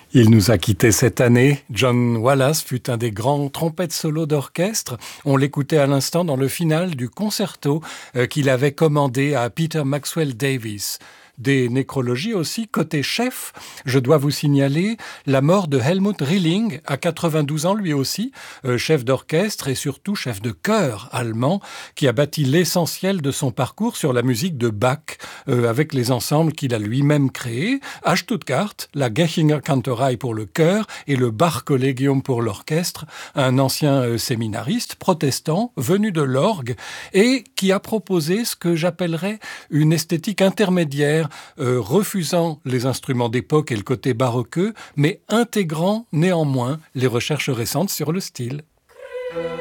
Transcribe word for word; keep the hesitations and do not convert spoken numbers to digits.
Il nous a quittés cette année. John Wallace fut un des grands trompettes solo d'orchestre. On l'écoutait à l'instant dans le final du concerto euh, qu'il avait commandé à Peter Maxwell Davies. Des nécrologies aussi, côté chef, je dois vous signaler la mort de Helmut Rilling, à quatre-vingt-douze ans lui aussi, euh, chef d'orchestre et surtout chef de chœur allemand, qui a bâti l'essentiel de son parcours sur la musique de Bach, euh, avec les ensembles qu'il a lui-même créés, à Stuttgart, la Gechinger Kantorei pour le chœur et le Bach Collegium pour l'orchestre, un ancien euh, séminariste protestant venu de l'orgue et qui a proposé ce que j'appellerais une esthétique intermédiaire, Euh, refusant les instruments d'époque et le côté baroqueux, mais intégrant néanmoins les recherches récentes sur le style.